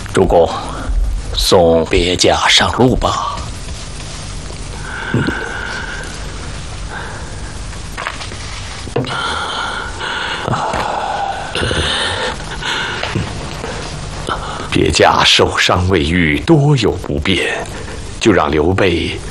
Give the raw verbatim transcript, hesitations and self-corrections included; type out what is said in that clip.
主公，送别驾上路吧。嗯别驾受伤未愈，多有不便，就让刘备